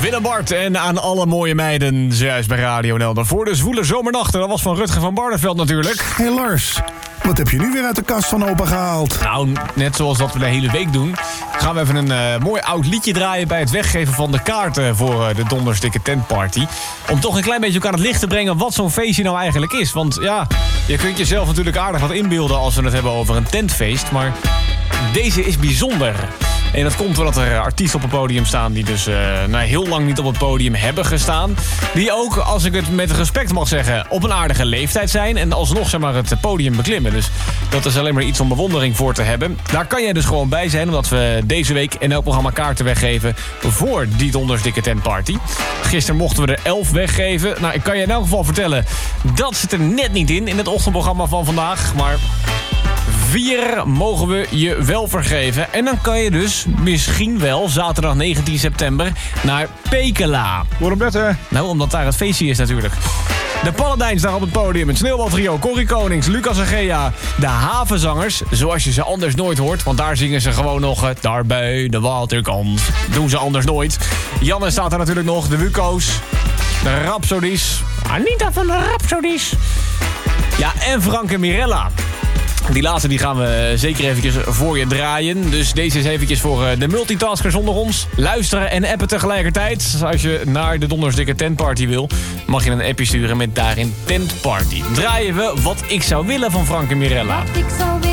Willem Bart en aan alle mooie meiden, zojuist bij Radio Nelder. Voor de zwoele zomernachten, dat was van Rutger van Barneveld natuurlijk. Hé Lars, wat heb je nu weer uit de kast van opa gehaald? Nou, net zoals dat we de hele week doen, gaan we even een mooi oud liedje draaien bij het weggeven van de kaarten voor de Dondersdikke Tentparty. Om toch een klein beetje ook aan het licht te brengen wat zo'n feestje nou eigenlijk is. Want ja, je kunt jezelf natuurlijk aardig wat inbeelden als we het hebben over een tentfeest. Maar deze is bijzonder. En dat komt doordat er artiesten op het podium staan die dus heel lang niet op het podium hebben gestaan. Die ook, als ik het met respect mag zeggen, op een aardige leeftijd zijn. En alsnog zeg maar het podium beklimmen. Dus dat is alleen maar iets om bewondering voor te hebben. Daar kan jij dus gewoon bij zijn, omdat we deze week in elk programma kaarten weggeven voor die Dondersdikke Tentparty. Gisteren mochten we er 11 weggeven. Nou, ik kan je in elk geval vertellen, dat zit er net niet in het ochtendprogramma van vandaag. Maar 4 mogen we je wel vergeven. En dan kan je dus misschien wel zaterdag 19 september naar Pekela. Waarom dat, hè? Nou, omdat daar het feestje is natuurlijk. De Paladijns daar op het podium. Het Sneeuwbaltrio, Corrie Konings, Lucas en Gea. De Havenzangers, zoals je ze anders nooit hoort. Want daar zingen ze gewoon nog daar bij de waterkant. Doen ze anders nooit. Janne staat daar natuurlijk nog. De Wuko's. De Rhapsodies. Anita van de Rhapsodies. Ja, en Frank en Mirella. Die laatste die gaan we zeker eventjes voor je draaien. Dus deze is eventjes voor de multitaskers onder ons. Luisteren en appen tegelijkertijd. Als je naar de Dondersdikke Tentparty wil, mag je een appje sturen met daarin Tentparty. Draaien we Wat ik zou willen van Frank en Mirella.